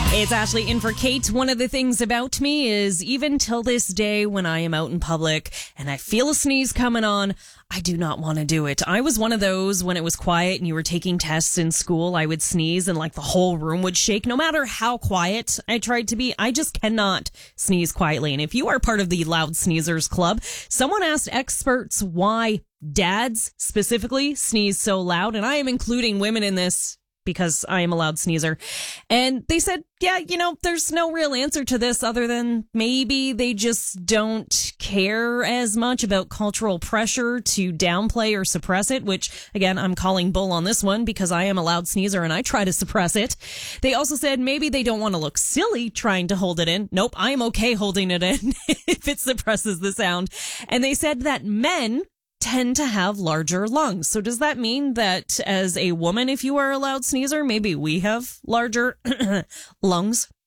It's Ashley in for Kate. One of the things about me is even till this day when I am out in public and I feel a sneeze coming on, I do not want to do it. I was one of those when it was quiet and you were taking tests in school, I would sneeze and like the whole room would shake. No matter how quiet I tried to be, I just cannot sneeze quietly. And if you are part of the Loud Sneezers Club, someone asked experts why dads specifically sneeze so loud. And I am including women in this because I am a loud sneezer. And they said, yeah, there's no real answer to this other than maybe they just don't care as much about cultural pressure to downplay or suppress it, which, again, I'm calling bull on this one because I am a loud sneezer and I try to suppress it. They also said maybe they don't want to look silly trying to hold it in. Nope, I am okay holding it in if it suppresses the sound. And they said that men tend to have larger lungs. So does that mean that as a woman, if you are a loud sneezer, maybe we have larger lungs?